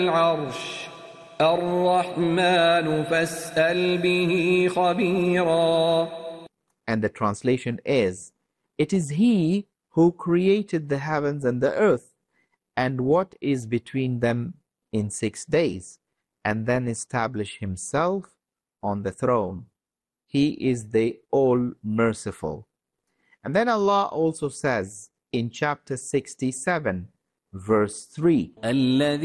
العرش الرحمن فاسأل به خبيرا. And the translation is, it is He who created the heavens and the earth, and what is between them in 6 days, and then established Himself on the throne. He is the All-Merciful. And then Allah also says in chapter 67, verse 3,